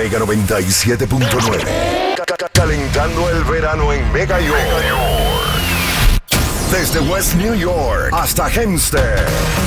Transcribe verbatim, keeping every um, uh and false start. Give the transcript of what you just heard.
Mega noventa y siete punto nueve. Ca- ca- Calentando el verano en Mega York. Desde West New York hasta Hempstead.